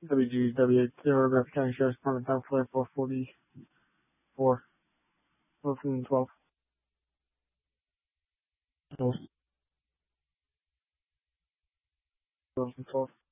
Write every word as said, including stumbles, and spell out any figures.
W G W zero Griffith County Sheriff's Department, South Florida four forty-four, Wilson twelve. Wilson twelve.